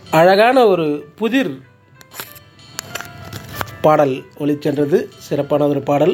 அழகான ஒரு புதிர் பாடல் ஒலிச்சென்றது. சிறப்பான ஒரு பாடல்.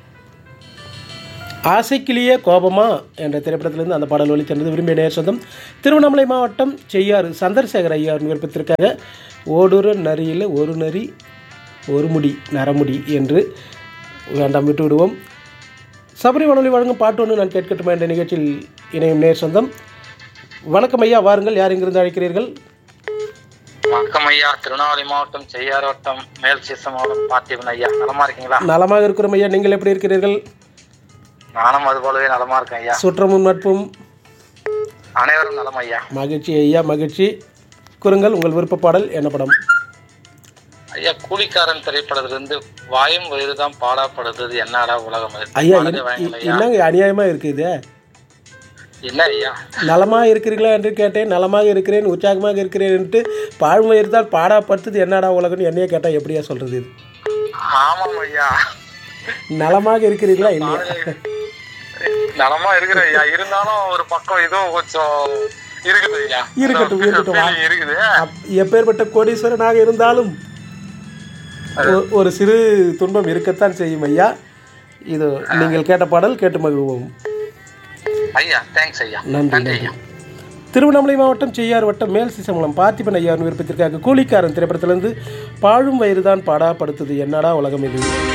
ஆசைக்கிளியே கோபமா என்ற திரைப்படத்திலிருந்து அந்த பாடல் ஒலிச்சென்றது. விரும்பிய நேர் சொந்தம் திருவண்ணாமலை மாவட்டம் செய்யாறு சந்திரசேகர் ஐயாவின் விருப்பத்திற்காக ஓடுற நரியில் ஒரு நரி ஒரு முடி நரமுடி என்று வேண்டாம் விட்டு விடுவோம். சபரி வானொலி வழங்கும் பாட்டு ஒன்று நான் கேட்கட்டுமா என்ற நிகழ்ச்சியில் இணையும் நேர் சொந்தம். வணக்கம் ஐயா, வாருங்கள். யார் எங்கிருந்து அழைக்கிறீர்கள்? வணக்கம் ஐயா, திருவண்ணாமலை மாவட்டம் செய்யாறு வட்டம் மேல் சீசமாவட்டம் பார்த்திபன் ஐயா. நலமா இருக்கீங்களா? நலமாக இருக்கிறோம் ஐயா, நீங்கள் எப்படி இருக்கிறீர்கள்? நானும் அது போலவே நலமா இருக்கேன் ஐயா. சுற்றமும் நட்பும் அனைவரும் நலம் ஐயா. மகிழ்ச்சி ஐயா, மகிழ்ச்சி. கூறுங்கள், உங்கள் விருப்ப பாடல் என்ன படம்? ஐயா, கூலிக்காரன் திரைப்படத்திலிருந்து வாயும் வயிறுதான் பாடப்படுறது என்னடா உலகம். ஐயா என்னங்க அநியாயமா இருக்குது. என்ன ஐயா? நலமாக இருக்கிறீர்களா என்று கேட்டேன். நலமாக இருக்கிறேன், உற்சாகமாக இருக்கிறேன் என்று பாழ்மயிர்தான் பாடாப்படுத்துது என்னடா உலகம்னு என்னையே கேட்டால் எப்படியா சொல்றது இது? ஆமாம் ஐயா, நலமாக இருக்கிறீர்களா? இல்லையா? நலமா இருக்கிறேன் ஐயா. இருந்தாலும் ஒரு பக்கம் ஏதோ கொஞ்சம் இருக்குது ஐயா. இருக்கட்டும் இருக்கட்டும். இருக்குது. எப்பேற்பட்ட கோடீஸ்வரனாக இருந்தாலும் ஒரு சிறு துன்பம் இருக்கத்தான் செய்யும் ஐயா. இது நீங்கள் கேட்ட பாடல் கேட்டு மகிழ்வோம் ஐயா. தேங்க்ஸ் ஐயா. நன்றி ஐயா. திருவண்ணாமலை மாவட்டம் செய்யாறு வட்டம் மேல் சிசமலம் பார்த்திபன் ஐயாவின் விருப்பத்திற்காக கூலிக்காரன் திரைப்படத்திலிருந்து பாழும் வயிறுதான் பாடாப்படுத்துது என்னடா உலகம் இது.